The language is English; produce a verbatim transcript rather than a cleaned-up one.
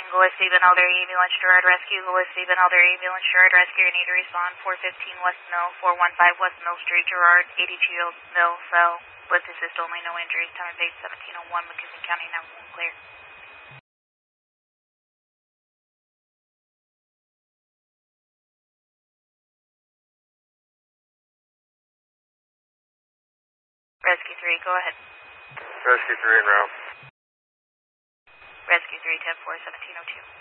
Gillespie, Ben Elder, Ambulance, Gerard Rescue, Gillespie, Ben Elder, Ambulance, Gerard Rescue, you need to respond four fifteen West Mill, four one five West Mill Street, Gerard, eighty-two Mill, cell, with assist only, no injuries, time of eight seventeen oh one, McKinney County, nine one one clear. Rescue three, go ahead. Rescue three en route. Rescue three, ten four, seventeen oh two.